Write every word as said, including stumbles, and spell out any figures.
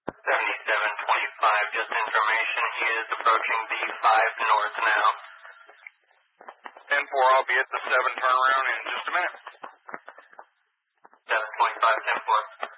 seventy-seven twenty-five, just information, he is approaching the five north now. ten four, I'll be at the seven turnaround in just a minute. seven twenty-five, ten four.